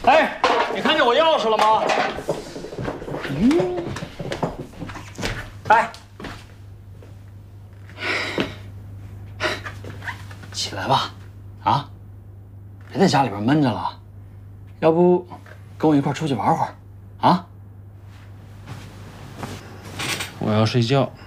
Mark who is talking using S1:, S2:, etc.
S1: 哎，你看见我钥匙了吗？哎，起来吧，啊，别在家里边闷着了，要不跟我一块出去玩会儿，啊？
S2: 我要睡觉。